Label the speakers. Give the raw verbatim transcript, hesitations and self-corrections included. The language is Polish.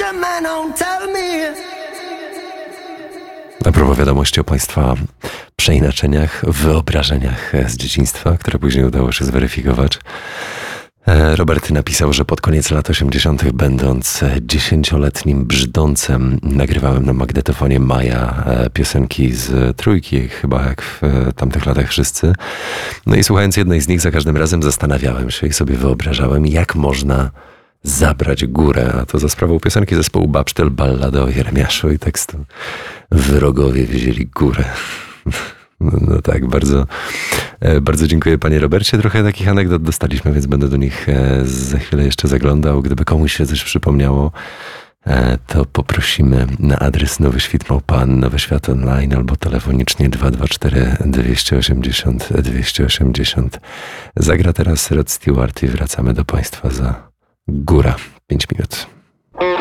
Speaker 1: A propos wiadomości o Państwa przeinaczeniach, wyobrażeniach z dzieciństwa, które później udało się zweryfikować. Robert napisał, że pod koniec lat osiemdziesiątych, będąc dziesięcioletnim brzdącem, nagrywałem na magnetofonie Maja piosenki z Trójki, chyba jak w tamtych latach wszyscy. No i słuchając jednej z nich, za każdym razem zastanawiałem się i sobie wyobrażałem, jak można zabrać górę, a to za sprawą piosenki zespołu Babsztel, ballada o Jeremiaszu i tekstu Wrogowie wzięli górę. No, no tak, bardzo, bardzo dziękuję panie Robercie. Trochę takich anegdot dostaliśmy, więc będę do nich za chwilę jeszcze zaglądał. Gdyby komuś się coś przypomniało, to poprosimy na adres Nowy Świt małpa Nowy Świat Online albo telefonicznie dwa dwa cztery dwieście osiemdziesiąt dwieście osiemdziesiąt. Zagra teraz Rod Stewart i wracamy do państwa za góra. pięć minut.